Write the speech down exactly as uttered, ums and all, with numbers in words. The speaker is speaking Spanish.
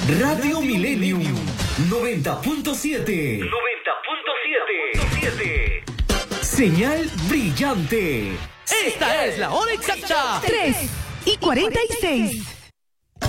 Radio Millennium noventa punto siete. noventa punto siete. Señal brillante. Esta es la hora exacta. tres y cuarenta y seis.